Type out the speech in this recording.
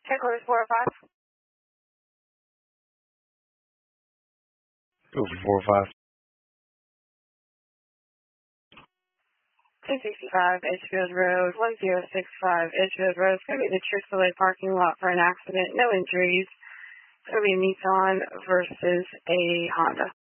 Headquarters 405. Go for 405. 265 Edgefield Road, 1065 Edgefield Road. It's going to be the Chick-fil-A parking lot for an accident. No injuries. It's going to be a Nissan versus a Honda.